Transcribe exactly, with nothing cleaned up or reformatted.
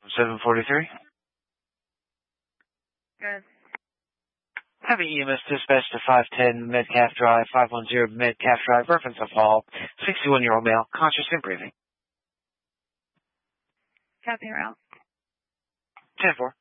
seven forty-three. Good. Have an E M S dispatch to five ten Metcalf Drive, five one zero Metcalf Drive, reference of Hall, sixty-one-year-old male, conscious and breathing. Copy route. ten four.